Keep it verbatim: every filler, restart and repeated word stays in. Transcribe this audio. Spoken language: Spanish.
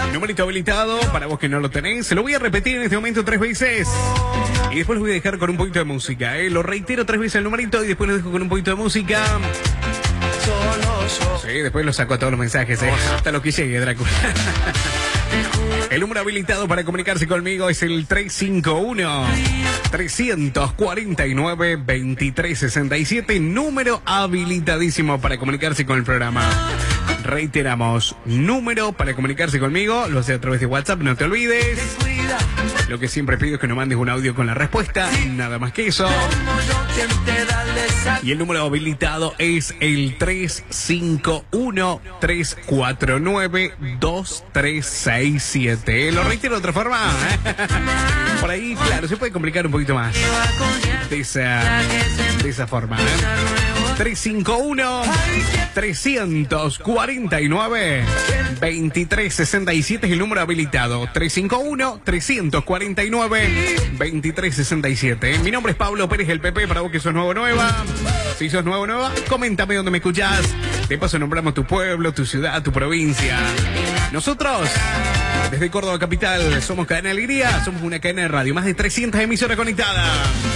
Numerito habilitado, para vos que no lo tenés, se lo voy a repetir en este momento tres veces. Y después lo voy a dejar con un poquito de música, ¿eh? Lo reitero tres veces el numerito y después lo dejo con un poquito de música. Sí, después lo saco a todos los mensajes, ¿eh? Hasta lo que llegue, Drácula. El número habilitado para comunicarse conmigo es el tres cinco uno, tres cuatro nueve, dos tres seis siete. Número habilitadísimo para comunicarse con el programa. Reiteramos, número para comunicarse conmigo, lo hace a través de WhatsApp, no te olvides. Lo que siempre pido es que nos mandes un audio con la respuesta, nada más que eso. Y el número habilitado es el tres cinco uno, tres cuatro nueve, dos tres seis siete. Lo reitero de otra forma. Por ahí, claro, se puede complicar un poquito más. De esa, de esa forma. ¿eh? tres cinco uno, tres cuatro nueve, dos tres seis siete es el número habilitado. tres cinco uno, tres cuatro nueve, dos tres seis siete. Mi nombre es Pablo Pérez, el Pepe, para vos que sos nuevo nueva. Si sos nuevo nueva, coméntame dónde me escuchás. De paso nombramos tu pueblo, tu ciudad, tu provincia. Nosotros, desde Córdoba Capital, somos Cadena Alegría, somos una cadena de radio, más de trescientas emisoras conectadas.